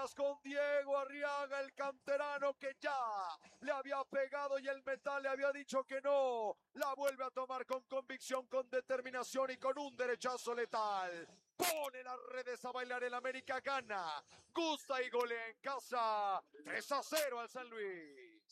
Díaz con Diego Arriaga, el canterano que ya le había pegado y el metal le había dicho que no. La vuelve a tomar con convicción, con determinación y con un derechazo letal. Pone las redes a bailar, el América gana, gusta y golea en casa. 3-0 al San Luis.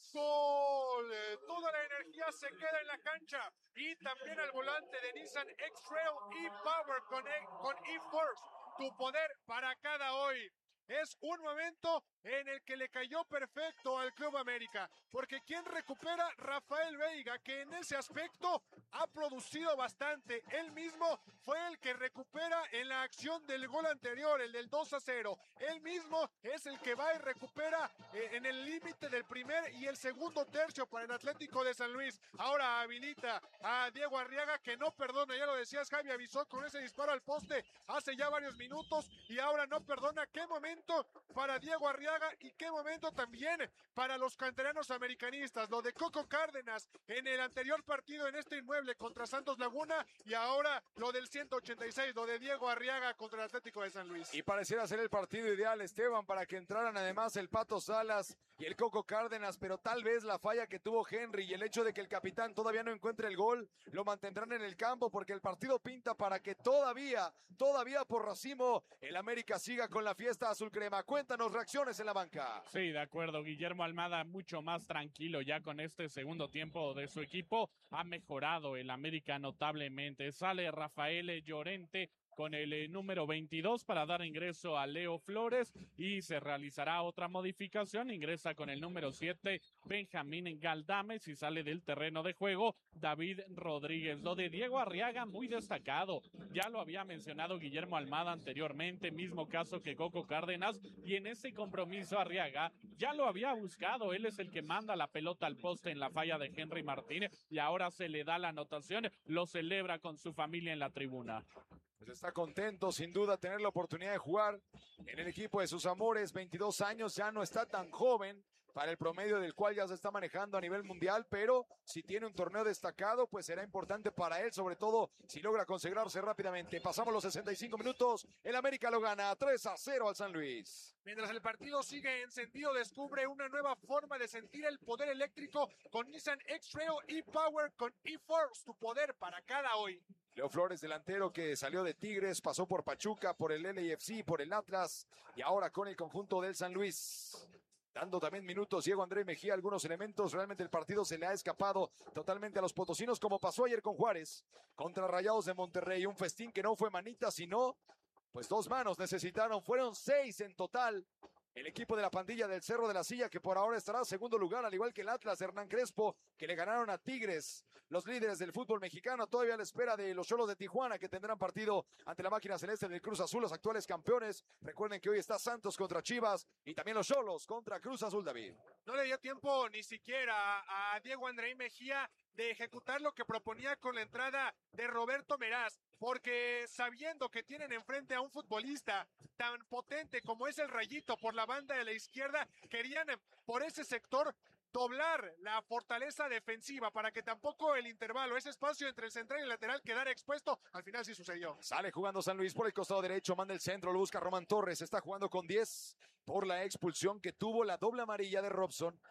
Gol, toda la energía se queda en la cancha y también al volante de Nissan X-Trail e-Power con e-Force, tu poder para cada hoy. Es un momento en el que le cayó perfecto al Club América, porque quien recupera, Rafael Veiga, que en ese aspecto ha producido bastante. Él mismo fue el que recupera en la acción del gol anterior, el del 2-0. Él mismo es el que va y recupera en el límite del primer y el segundo tercio para el Atlético de San Luis. Ahora habilita a Diego Arriaga, que no perdona, ya lo decías, Javi, avisó con ese disparo al poste hace ya varios minutos y ahora no perdona. Qué momento para Diego Arriaga y qué momento también para los canteranos americanistas. Lo de Coco Cárdenas en el anterior partido en este inmueble contra Santos Laguna y ahora lo del 186, lo de Diego Arriaga contra el Atlético de San Luis. Y pareciera ser el partido ideal, Esteban, para que entraran además el Pato Salas y el Coco Cárdenas, pero tal vez la falla que tuvo Henry y el hecho de que el capitán todavía no encuentre el gol, lo mantendrán en el campo porque el partido pinta para que todavía por racimo, el América siga con la fiesta azul crema. Cuéntanos reacciones en la banca. Sí, de acuerdo. Guillermo Almada mucho más tranquilo ya con este segundo tiempo de su equipo. Ha mejorado el América notablemente. Sale Rafael Llorente con el número 22 para dar ingreso a Leo Flores y se realizará otra modificación. Ingresa con el número 7 Benjamín Galdames y sale del terreno de juego David Rodríguez. Lo de Diego Arriaga muy destacado. Ya lo había mencionado Guillermo Almada anteriormente, mismo caso que Coco Cárdenas, y en ese compromiso Arriaga ya lo había buscado. Él es el que manda la pelota al poste en la falla de Henry Martínez y ahora se le da la anotación. Lo celebra con su familia en la tribuna. Pues está contento, sin duda, tener la oportunidad de jugar en el equipo de sus amores. 22 años, ya no está tan joven para el promedio del cual ya se está manejando a nivel mundial, pero si tiene un torneo destacado, pues será importante para él, sobre todo si logra consagrarse rápidamente. Pasamos los 65 minutos, el América lo gana 3-0 al San Luis. Mientras el partido sigue encendido, descubre una nueva forma de sentir el poder eléctrico con Nissan X-Trail e-Power con e-Force, tu poder para cada hoy. Leo Flores, delantero que salió de Tigres, pasó por Pachuca, por el LAFC, por el Atlas y ahora con el conjunto del San Luis. Dando también minutos Diego André Mejía, algunos elementos. Realmente el partido se le ha escapado totalmente a los potosinos, como pasó ayer con Juárez contra Rayados de Monterrey. Un festín que no fue manita, sino pues 2 manos necesitaron. Fueron 6 en total. El equipo de la pandilla del Cerro de la Silla, que por ahora estará en segundo lugar, al igual que el Atlas de Hernán Crespo, que le ganaron a Tigres, los líderes del fútbol mexicano, todavía a la espera de los Xolos de Tijuana, que tendrán partido ante la máquina celeste del Cruz Azul, los actuales campeones. Recuerden que hoy está Santos contra Chivas y también los Xolos contra Cruz Azul, David. No le dio tiempo ni siquiera a Diego André Mejía de ejecutar lo que proponía con la entrada de Roberto Meraz, porque sabiendo que tienen enfrente a un futbolista tan potente como es el Rayito por la banda de la izquierda, querían por ese sector doblar la fortaleza defensiva para que tampoco el intervalo, ese espacio entre el central y el lateral quedara expuesto. Al final sí sucedió. Sale jugando San Luis por el costado derecho, manda el centro, lo busca Román Torres, está jugando con 10 por la expulsión que tuvo la doble amarilla de Robson.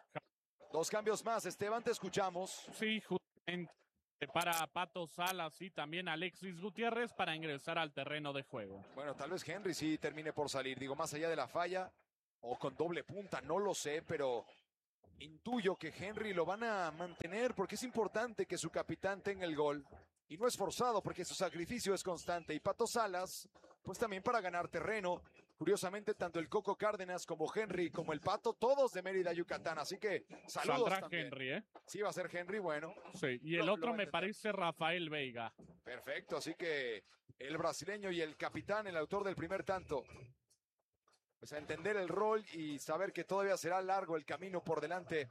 2 cambios más, Esteban, te escuchamos. Sí, justamente para Pato Salas y también Alexis Gutiérrez para ingresar al terreno de juego. Bueno, tal vez Henry sí termine por salir, digo, más allá de la falla o con doble punta, no lo sé, pero intuyo que Henry lo van a mantener porque es importante que su capitán tenga el gol. Y no es forzado porque su sacrificio es constante. Y Pato Salas, pues también para ganar terreno. Curiosamente, tanto el Coco Cárdenas como Henry, como el Pato, todos de Mérida, Yucatán. Así que saludos Saldrá también. Henry, ¿eh? Sí, va a ser Henry, bueno. Sí, y el otro me parece Rafael Veiga. Perfecto, así que el brasileño y el capitán, el autor del primer tanto. Pues a entender el rol y saber que todavía será largo el camino por delante.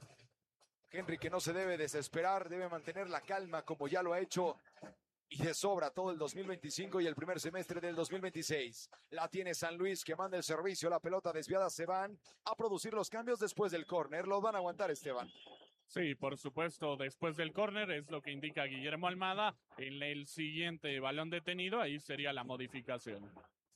Henry, que no se debe desesperar, debe mantener la calma como ya lo ha hecho y de sobra todo el 2025 y el primer semestre del 2026. La tiene San Luis, que manda el servicio, la pelota desviada, se van a producir los cambios después del córner. Lo van a aguantar, Esteban. Sí, por supuesto, después del córner es lo que indica Guillermo Almada. En el siguiente balón detenido, ahí sería la modificación.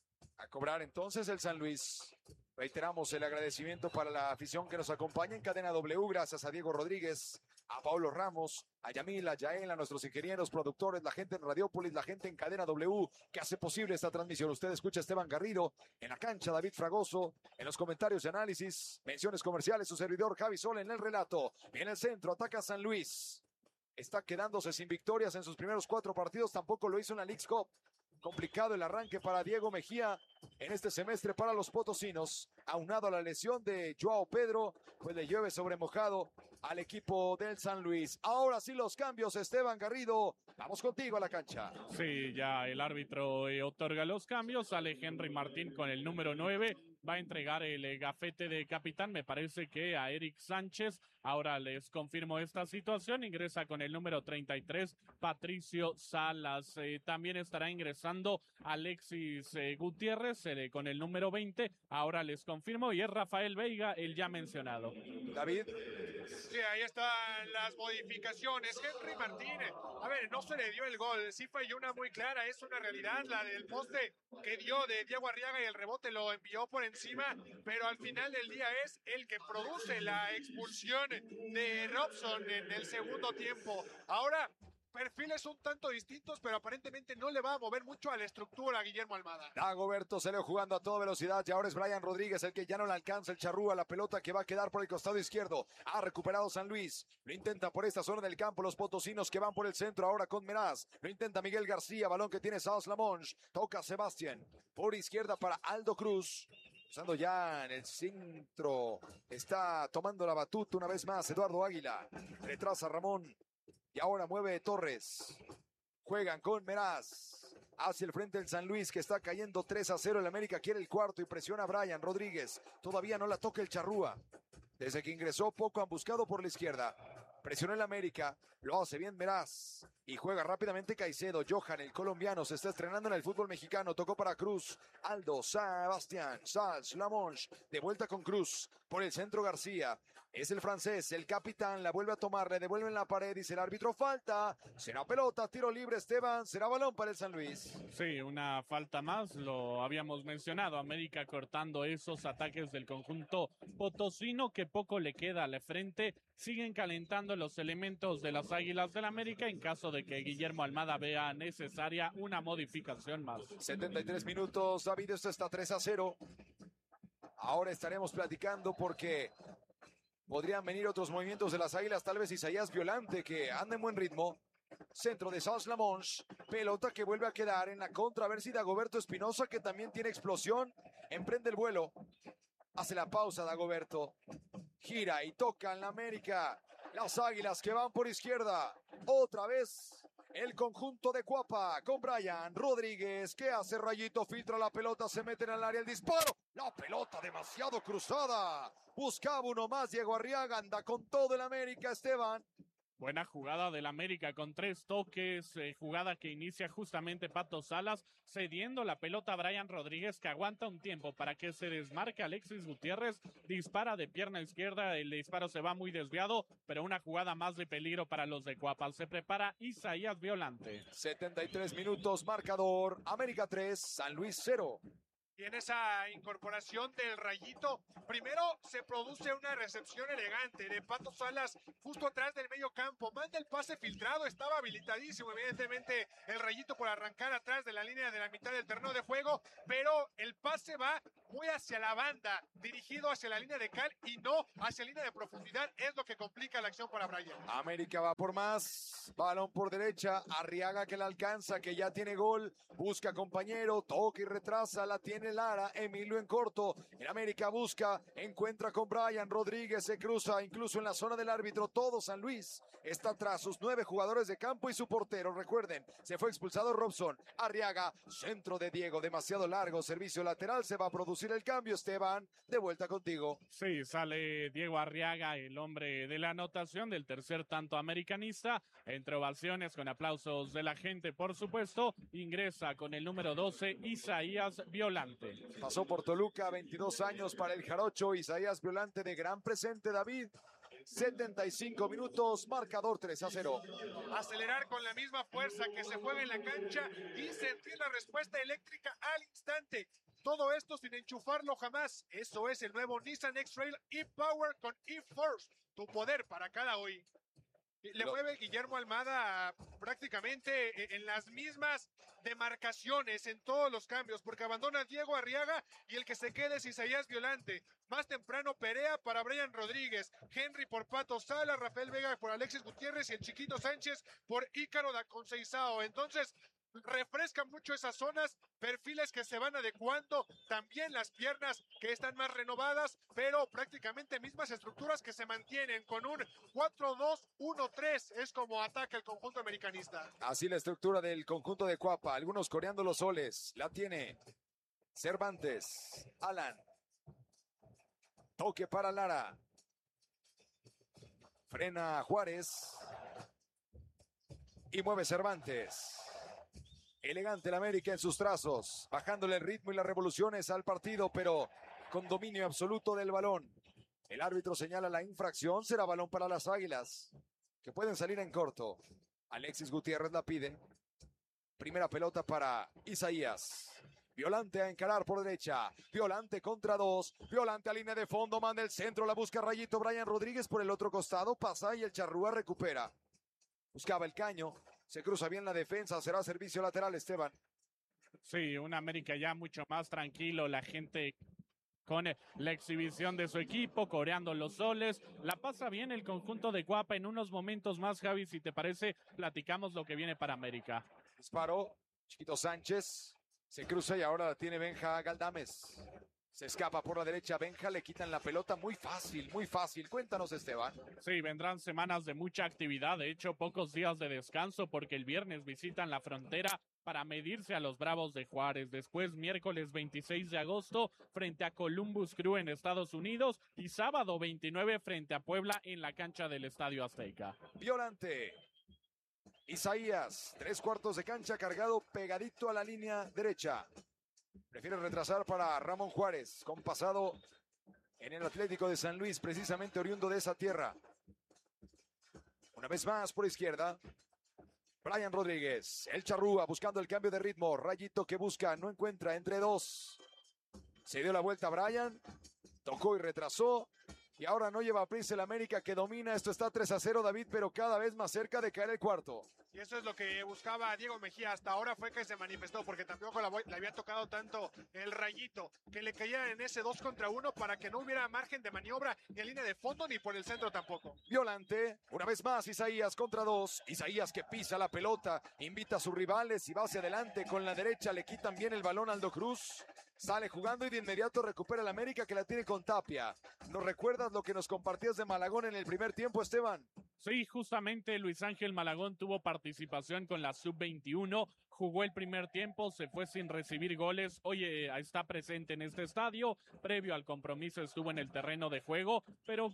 A cobrar entonces el San Luis. Reiteramos el agradecimiento para la afición que nos acompaña en Cadena W. Gracias a Diego Rodríguez, a Paulo Ramos, a Yamil, a Yael, a nuestros ingenieros, productores, la gente en Radiópolis, la gente en Cadena W que hace posible esta transmisión. Usted escucha a Esteban Garrido, en la cancha David Fragoso, en los comentarios de análisis, menciones comerciales, su servidor Javi Sol en el relato. Viene el centro, ataca a San Luis. Está quedándose sin victorias en sus primeros 4 partidos, tampoco lo hizo en la Leagues Cup. Complicado el arranque para Diego Mejía en este semestre para los potosinos, aunado a la lesión de Joao Pedro, pues le llueve sobre mojado al equipo del San Luis. Ahora sí los cambios, Esteban Garrido, vamos contigo a la cancha. Sí, ya el árbitro otorga los cambios, sale Henry Martín con el número 9, va a entregar el gafete de capitán, me parece que a Eric Sánchez. Ahora les confirmo esta situación, ingresa con el número 33, Patricio Salas. También estará ingresando Alexis Gutiérrez con el número 20, ahora les confirmo, y es Rafael Veiga, el ya mencionado. David. Sí, ahí están las modificaciones. Henry Martínez, a ver, no se le dio el gol, sí falló una muy clara, es una realidad, la del poste que dio de Diego Arriaga y el rebote lo envió por encima, pero al final del día es el que produce la expulsión de Robson en el segundo tiempo. Ahora, perfiles un tanto distintos, pero aparentemente no le va a mover mucho a la estructura a Guillermo Almada. Dagoberto salió jugando a toda velocidad y ahora es Brian Rodríguez el que ya no le alcanza el charrúa, la pelota que va a quedar por el costado izquierdo. Ha recuperado San Luis, lo intenta por esta zona del campo los potosinos que van por el centro ahora con Meraz, lo intenta Miguel García, balón que tiene Saus Lamonge, toca Sebastián, por izquierda para Aldo Cruz. Usando ya en el centro, está tomando la batuta una vez más Eduardo Águila, retrasa Ramón. Y ahora mueve Torres. Juegan con Meraz. Hacia el frente el San Luis que está cayendo 3-0. El América quiere el cuarto y presiona a Brian Rodríguez. Todavía no la toca el charrúa. Desde que ingresó poco han buscado por la izquierda. Presiona el América. Lo hace bien Meraz. Y juega rápidamente Caicedo. Johan, el colombiano, se está estrenando en el fútbol mexicano. Tocó para Cruz. Aldo, Sebastián, Sals, Lamonge. De vuelta con Cruz. Por el centro García. Es el francés, el capitán, la vuelve a tomar, le devuelve en la pared, dice el árbitro, falta, será pelota, tiro libre Esteban, será balón para el San Luis. Sí, una falta más, lo habíamos mencionado, América cortando esos ataques del conjunto potosino que poco le queda al frente, siguen calentando los elementos de las Águilas del América en caso de que Guillermo Almada vea necesaria una modificación más. 73 minutos, David, esto está 3-0. Ahora estaremos platicando porque podrían venir otros movimientos de las Águilas, tal vez Isaías Violante, que anda en buen ritmo. Centro de Saus Lamonge, pelota que vuelve a quedar en la contra, a ver si Dagoberto Espinosa, que también tiene explosión, emprende el vuelo. Hace la pausa Dagoberto, gira y toca en la América. Las Águilas que van por izquierda, otra vez el conjunto de Cuapa con Brian Rodríguez, que hace rayito, filtra la pelota, se mete en el área, el disparo. La pelota demasiado cruzada. Buscaba uno más, Diego Arriaga, anda con todo el América, Esteban. Buena jugada del América con 3 toques, jugada que inicia justamente Pato Salas, cediendo la pelota a Brian Rodríguez, que aguanta un tiempo para que se desmarque Alexis Gutiérrez, dispara de pierna izquierda, el disparo se va muy desviado, pero una jugada más de peligro para los de Cuapa. Se prepara Isaías Violante. 73 minutos, marcador, América 3, San Luis 0. Y en esa incorporación del Rayito, primero se produce una recepción elegante de Pato Salas justo atrás del medio campo. Manda el pase filtrado, estaba habilitadísimo evidentemente el Rayito por arrancar atrás de la línea de la mitad del terreno de juego, pero el pase va muy hacia la banda, dirigido hacia la línea de cal y no hacia la línea de profundidad, es lo que complica la acción para Brian. América va por más, balón por derecha, Arriaga que la alcanza, que ya tiene gol, busca compañero, toca y retrasa, la tiene Lara, Emilio en corto, en América busca, encuentra con Brian Rodríguez, se cruza incluso en la zona del árbitro, todo San Luis está atrás, sus 9 jugadores de campo y su portero, recuerden, se fue expulsado Robson, Arriaga, centro de Diego, demasiado largo, servicio lateral, se va a producir el cambio, Esteban, de vuelta contigo. Sí, sale Diego Arriaga, el hombre de la anotación del tercer tanto americanista, entre ovaciones con aplausos de la gente, por supuesto, ingresa con el número 12, Isaías Violante. Pasó por Toluca, 22 años para el jarocho, Isaías Violante de gran presente, David. 75 minutos, marcador 3-0. Acelerar con la misma fuerza que se juega en la cancha y sentir la respuesta eléctrica al instante. Todo esto sin enchufarlo jamás. Eso es el nuevo Nissan X-Trail e-Power con e-Force. Tu poder para cada hoy. Le mueve Guillermo Almada prácticamente en las mismas demarcaciones en todos los cambios, porque abandona Diego Arriaga y el que se quede es Isaías Violante. Más temprano Perea para Brian Rodríguez, Henry por Pato Sala, Rafael Vega por Alexis Gutiérrez y el Chiquito Sánchez por Ícaro da Conceizao. Entonces, refrescan mucho esas zonas, perfiles que se van adecuando, también las piernas que están más renovadas, pero prácticamente mismas estructuras que se mantienen con un 4-2-1-3, es como ataca el conjunto americanista. Así la estructura del conjunto de Cuapa, algunos coreando los soles, la tiene Cervantes, Alan, toque para Lara, frena Juárez y mueve Cervantes. Elegante el América en sus trazos, bajándole el ritmo y las revoluciones al partido, pero con dominio absoluto del balón. El árbitro señala la infracción, será balón para las Águilas, que pueden salir en corto. Alexis Gutiérrez la pide. Primera pelota para Isaías. Violante a encarar por derecha. Violante contra dos. Violante a línea de fondo, manda el centro, la busca Rayito Brian Rodríguez por el otro costado, pasa y el Charrúa recupera. Buscaba el caño. Se cruza bien la defensa, será servicio lateral, Esteban. Sí, un América ya mucho más tranquilo, la gente con la exhibición de su equipo, coreando los soles. La pasa bien el conjunto de Cuapa. En unos momentos más, Javi, si te parece, platicamos lo que viene para América. Disparó, Chiquito Sánchez, se cruza y ahora la tiene Benja Galdames. Se escapa por la derecha, Benja, le quitan la pelota muy fácil, muy fácil. Cuéntanos, Esteban. Sí, vendrán semanas de mucha actividad, de hecho, pocos días de descanso, porque el viernes visitan la frontera para medirse a los Bravos de Juárez. Después, miércoles 26 de agosto, frente a Columbus Crew en Estados Unidos, y sábado 29 frente a Puebla en la cancha del Estadio Azteca. Violante. Isaías, 3/4 de cancha, cargado pegadito a la línea derecha. Prefiere retrasar para Ramón Juárez, con pasado en el Atlético de San Luis, precisamente oriundo de esa tierra. Una vez más por izquierda, Brian Rodríguez, el Charrúa buscando el cambio de ritmo. Rayito que busca, no encuentra, entre dos. Se dio la vuelta Brian, tocó y retrasó. Y ahora no lleva prisa el América, que domina. Esto está 3-0, David, pero cada vez más cerca de caer el cuarto. Y eso es lo que buscaba Diego Mejía. Hasta ahora fue que se manifestó, porque tampoco le había tocado tanto el Rayito, que le caía en ese 2 contra 1 para que no hubiera margen de maniobra ni en línea de fondo ni por el centro tampoco. Violante, una vez más Isaías contra dos. Isaías que pisa la pelota, invita a sus rivales y va hacia adelante con la derecha. Le quitan bien el balón a Aldo Cruz. Sale jugando y de inmediato recupera el América, que la tiene con Tapia. ¿Nos recuerdas lo que nos compartías de Malagón en el primer tiempo, Esteban? Sí, justamente Luis Ángel Malagón tuvo participación con la sub-21, jugó el primer tiempo, se fue sin recibir goles. Hoy está presente en este estadio, previo al compromiso estuvo en el terreno de juego, pero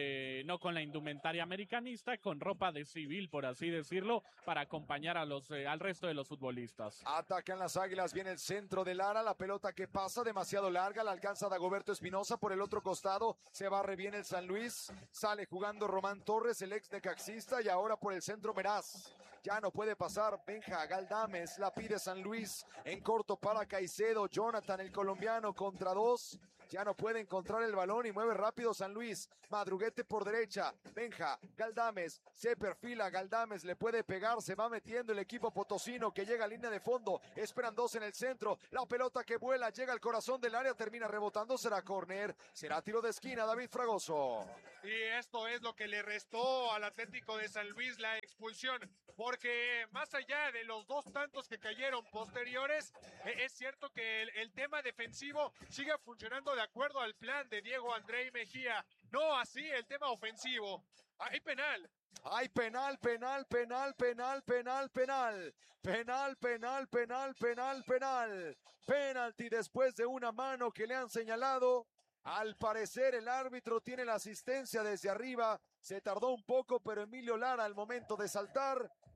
no con la indumentaria americanista, con ropa de civil, por así decirlo, para acompañar a al resto de los futbolistas. Atacan las Águilas, viene el centro de Lara, la pelota que pasa demasiado larga, la alcanza Dagoberto Espinosa por el otro costado, se barre bien el San Luis, sale jugando Román Torres, el ex necaxista, y ahora por el centro Meraz. Ya no puede pasar Benja Galdames, la pide San Luis en corto para Caicedo. Jonathan, el colombiano, contra dos. Ya no puede encontrar el balón y mueve rápido San Luis. Madruguete por derecha. Benja Galdames se perfila. Galdames le puede pegar. Se va metiendo el equipo potosino, que llega a línea de fondo. Esperan dos en el centro. La pelota que vuela llega al corazón del área. Termina rebotando. Será córner. Será tiro de esquina. David Fragoso. Y esto es lo que le restó al Atlético de San Luis, la expulsión, porque más allá de los dos tantos que cayeron posteriores, es cierto que el tema defensivo sigue funcionando de acuerdo al plan de Diego André Mejía, no así el tema ofensivo. Hay penal. Hay penal, penal, penal, penal, penal, penal. Penal, penal, penal, penal, penal. Penalti después de una mano que le han señalado. Al parecer el árbitro tiene la asistencia desde arriba. Se tardó un poco, pero Emilio Lara al momento de saltar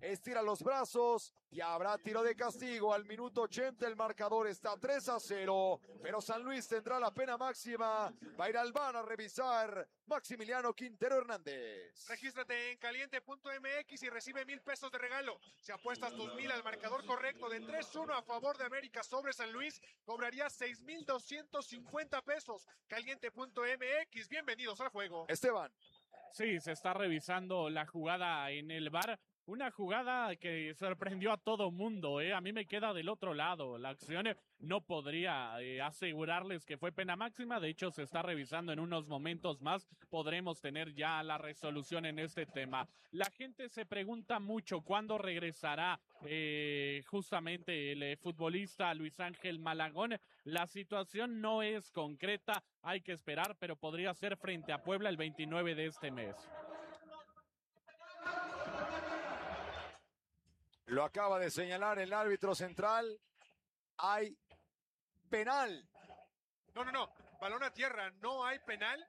estira los brazos y habrá tiro de castigo al minuto 80. El marcador está 3-0, pero San Luis tendrá la pena máxima. Va a ir al VAR a revisar Maximiliano Quintero Hernández. Regístrate en caliente.mx y recibe 1,000 pesos de regalo. Si apuestas tus 1,000 al marcador correcto de 3-1 a favor de América sobre San Luis, cobrarías 6,250 pesos. Caliente.mx, bienvenidos al juego. Esteban. Sí, se está revisando la jugada en el VAR. Una jugada que sorprendió a todo mundo, A mí me queda del otro lado. La acción no podría asegurarles que fue pena máxima. De hecho, se está revisando en unos momentos más. Podremos tener ya la resolución en este tema. La gente se pregunta mucho cuándo regresará justamente el futbolista Luis Ángel Malagón. La situación no es concreta. Hay que esperar, pero podría ser frente a Puebla el 29 de este mes. Lo acaba de señalar el árbitro central. Hay penal. No. Balón a tierra, no hay penal.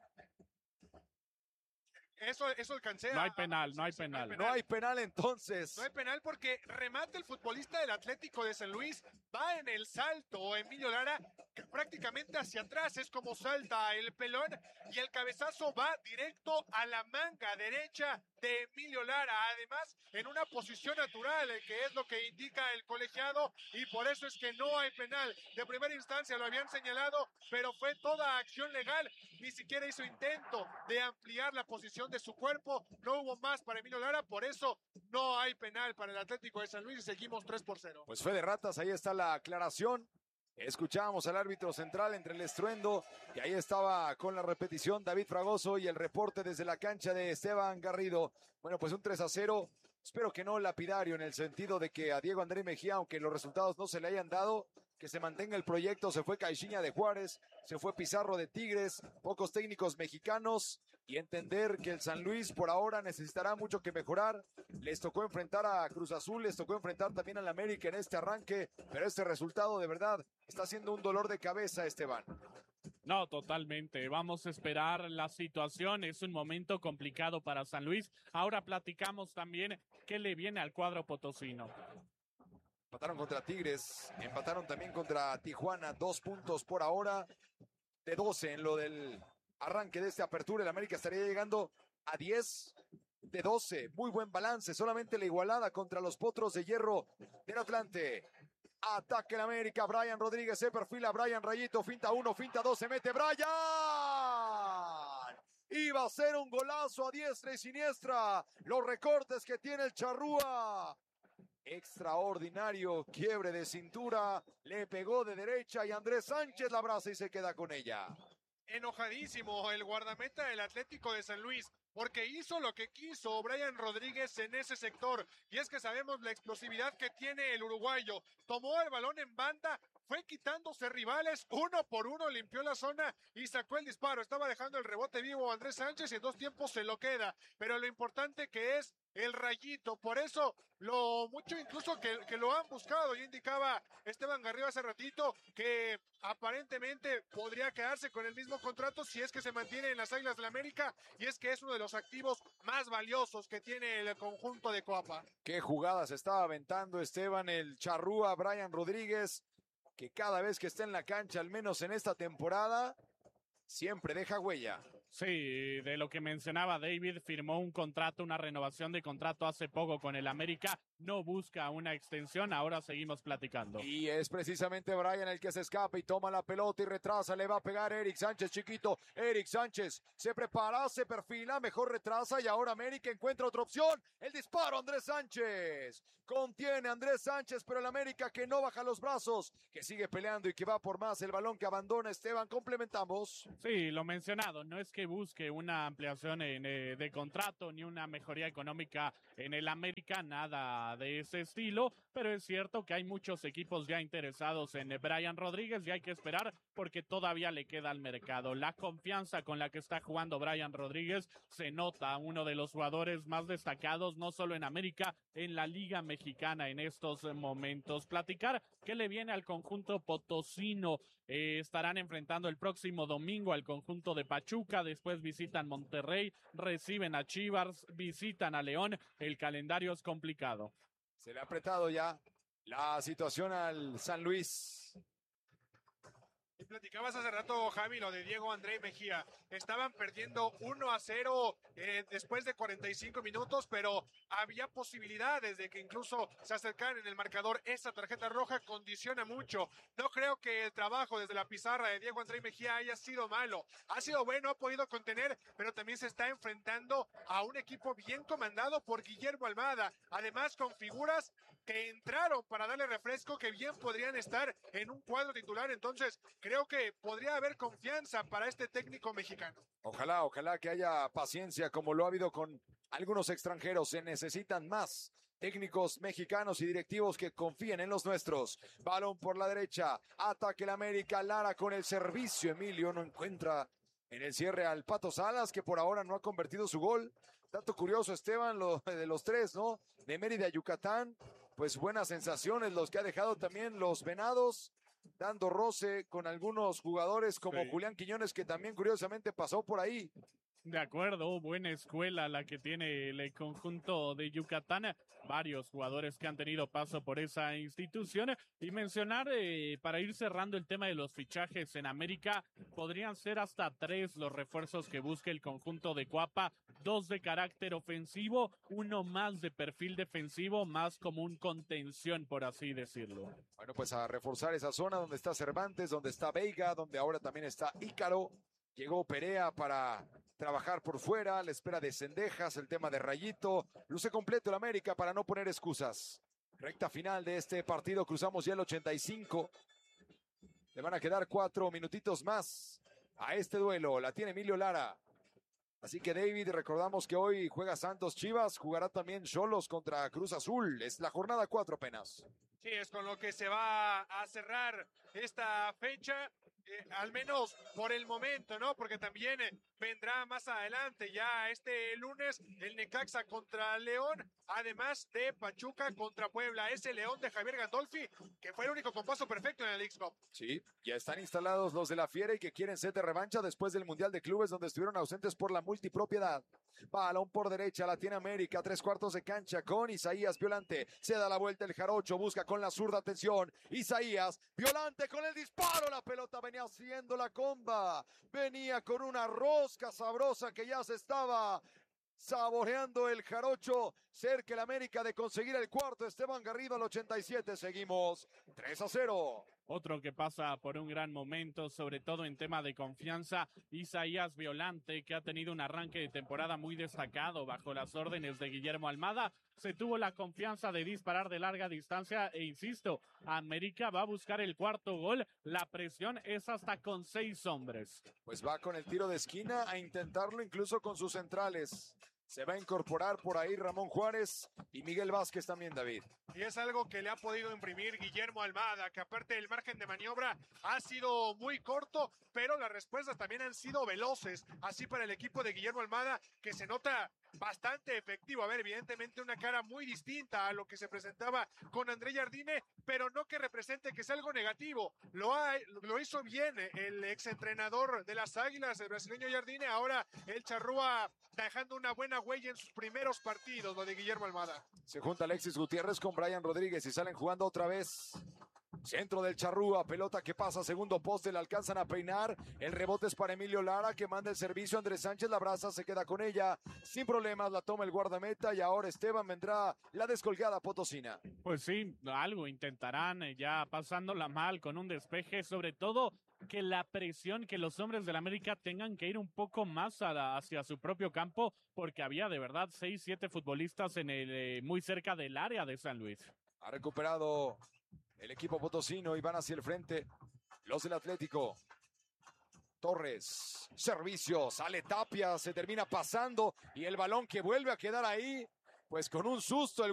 Eso alcancé. No hay penal, no hay penal. No hay penal entonces. No hay penal porque remate el futbolista del Atlético de San Luis, va en el salto Emilio Lara, prácticamente hacia atrás, es como salta el pelón, y el cabezazo va directo a la manga derecha de Emilio Lara, además en una posición natural, que es lo que indica el colegiado, y por eso es que no hay penal. De primera instancia lo habían señalado, pero fue toda acción legal, ni siquiera hizo intento de ampliar la posición de su cuerpo, no hubo más para Emilio Lara, por eso no hay penal para el Atlético de San Luis y seguimos 3-0. Pues fue de ratas, ahí está la aclaración. Escuchábamos al árbitro central entre el estruendo y ahí estaba con la repetición David Fragoso y el reporte desde la cancha de Esteban Garrido. Bueno, pues un 3-0, espero que no lapidario en el sentido de que a Diego André Mejía, aunque los resultados no se le hayan dado, que se mantenga el proyecto. Se fue Caixinha de Juárez, se fue Pizarro de Tigres, pocos técnicos mexicanos, y entender que el San Luis por ahora necesitará mucho que mejorar. Les tocó enfrentar a Cruz Azul, les tocó enfrentar también al América en este arranque, pero este resultado de verdad está siendo un dolor de cabeza, Esteban. No, totalmente. Vamos a esperar la situación. Es un momento complicado para San Luis. Ahora platicamos también qué le viene al cuadro potosino. Empataron contra Tigres, empataron también contra Tijuana, 2 puntos por ahora de 12 en lo del arranque de esta apertura. El América estaría llegando a 10 de 12, muy buen balance, solamente la igualada contra los Potros de Hierro del Atlante. Ataque el América, Brian Rodríguez se perfila, Brian Rayito, finta 1, finta 2, se mete Brian. Iba a ser un golazo a diestra y siniestra. Los recortes que tiene el Charrúa. Extraordinario quiebre de cintura, le pegó de derecha y Andrés Sánchez la abraza y se queda con ella. Enojadísimo el guardameta del Atlético de San Luis, porque hizo lo que quiso Brian Rodríguez en ese sector, y es que sabemos la explosividad que tiene el uruguayo. Tomó el balón en banda, fue quitándose rivales, uno por uno limpió la zona y sacó el disparo. Estaba dejando el rebote vivo a Andrés Sánchez y en 2 tiempos se lo queda, pero lo importante que es el Rayito, por eso lo mucho incluso que lo han buscado. Yo indicaba Esteban Garrido hace ratito que aparentemente podría quedarse con el mismo contrato si es que se mantiene en las Águilas del la América, y es que es uno de los activos más valiosos que tiene el conjunto de Coapa. Qué jugadas estaba aventando Esteban, el Charrúa, Brian Rodríguez, que cada vez que está en la cancha, al menos en esta temporada, siempre deja huella. Sí, de lo que mencionaba David, firmó un contrato, una renovación de contrato hace poco con el América, no busca una extensión, ahora seguimos platicando. Y es precisamente Brian el que se escapa y toma la pelota y retrasa, le va a pegar Eric Sánchez, chiquito, Eric Sánchez se prepara, se perfila, mejor retrasa y ahora América encuentra otra opción, el disparo Andrés Sánchez, contiene Andrés Sánchez, pero el América que no baja los brazos, que sigue peleando y que va por más, el balón que abandona Esteban, complementamos. Sí, lo mencionado, no es que busque una ampliación de contrato ni una mejoría económica en el América, nada de ese estilo. pero es cierto que hay muchos equipos ya interesados en Brian Rodríguez y hay que esperar porque todavía le queda al mercado. La confianza con la que está jugando Brian Rodríguez se nota, uno de los jugadores más destacados, no solo en América, en la Liga Mexicana en estos momentos. Platicar qué le viene al conjunto potosino. Estarán enfrentando el próximo domingo al conjunto de Pachuca, después visitan Monterrey, reciben a Chivas, visitan a León. El calendario es complicado. Se le ha apretado ya la situación al San Luis. Y platicabas hace rato, Javi, lo de Diego André Mejía. Estaban perdiendo 1-0 después de 45 minutos, pero había posibilidades de que incluso se acercaran en el marcador. Esa tarjeta roja condiciona mucho. No creo que el trabajo desde la pizarra de Diego André Mejía haya sido malo. Ha sido bueno, ha podido contener, pero también se está enfrentando a un equipo bien comandado por Guillermo Almada. Además, con figuras que entraron para darle refresco, que bien podrían estar en un cuadro titular. Entonces, creo que podría haber confianza para este técnico mexicano. Ojalá que haya paciencia como lo ha habido con algunos extranjeros. Se necesitan más técnicos mexicanos y directivos que confíen en los nuestros. Balón por la derecha, ataque el América, Lara con el servicio. Emilio no encuentra en el cierre al Pato Salas, que por ahora no ha convertido su gol. Dato curioso, Esteban, de los tres, ¿no? De Mérida a Yucatán, pues buenas sensaciones los que ha dejado también los Venados, dando roce con algunos jugadores como Sí. Julián Quiñones, que también curiosamente pasó por ahí. De acuerdo, buena escuela la que tiene el conjunto de Yucatán. Varios jugadores que han tenido paso por esa institución. Y mencionar, para ir cerrando el tema de los fichajes en América, podrían ser hasta 3 los refuerzos que busca el conjunto de Cuapa. 2 de carácter ofensivo, 1 más de perfil defensivo, más como un contención, por así decirlo. Bueno, pues a reforzar esa zona donde está Cervantes, donde está Veiga, donde ahora también está Ícaro. Llegó Perea para trabajar por fuera, la espera de Cendejas, el tema de Rayito. Luce completo el América para no poner excusas. Recta final de este partido, cruzamos ya el 85. Le van a quedar 4 minutitos más a este duelo. La tiene Emilio Lara. Así que David, recordamos que hoy juega Santos Chivas, jugará también Xolos contra Cruz Azul. Es la jornada 4 apenas. Sí, es con lo que se va a cerrar esta fecha, al menos por el momento, ¿no? Porque también vendrá más adelante, ya este lunes, el Necaxa contra León, además de Pachuca contra Puebla. Ese León de Javier Gandolfi, que fue el único con paso perfecto en el X-Cup. Sí, ya están instalados los de la Fiera y que quieren set de revancha después del Mundial de Clubes, donde estuvieron ausentes por la multipropiedad. Balón por derecha, la tiene América, 3/4 de cancha con Isaías Violante. Se da la vuelta el Jarocho, busca con la zurda, atención. Isaías Violante con el disparo, la pelota venía haciendo la comba. Venía con una rosca sabrosa que ya se estaba saboreando el Jarocho. Cerca el América de conseguir el cuarto. Esteban Garrido al 87. Seguimos 3-0. Otro que pasa por un gran momento, sobre todo en tema de confianza, Isaías Violante, que ha tenido un arranque de temporada muy destacado bajo las órdenes de Guillermo Almada. Se tuvo la confianza de disparar de larga distancia e insisto, América va a buscar el cuarto gol. La presión es hasta con 6 hombres. Pues va con el tiro de esquina a intentarlo incluso con sus centrales. Se va a incorporar por ahí Ramón Juárez y Miguel Vázquez también, David. Y es algo que le ha podido imprimir Guillermo Almada, que aparte el margen de maniobra ha sido muy corto, pero las respuestas también han sido veloces. Así para el equipo de Guillermo Almada, que se nota bastante efectivo. A ver, evidentemente una cara muy distinta a lo que se presentaba con André Jardine, pero no que represente que sea algo negativo. Lo hizo bien el exentrenador de las Águilas, el brasileño Jardine. Ahora el Charrúa dejando una buena huella en sus primeros partidos, lo de Guillermo Almada. Se junta Alexis Gutiérrez con Brian Rodríguez y salen jugando otra vez. Centro del Charrúa, pelota que pasa, segundo poste, la alcanzan a peinar. El rebote es para Emilio Lara, que manda el servicio. Andrés Sánchez la abraza, se queda con ella. Sin problemas, la toma el guardameta y ahora Esteban vendrá la descolgada potosina. Pues sí, algo intentarán ya pasándola mal con un despeje, sobre todo que la presión, que los hombres del América tengan que ir un poco más hacia su propio campo, porque había de verdad 6-7 futbolistas en el muy cerca del área de San Luis. Ha recuperado el equipo potosino y van hacia el frente los del Atlético. Torres, servicio, sale Tapia, se termina pasando y el balón que vuelve a quedar ahí, pues con un susto el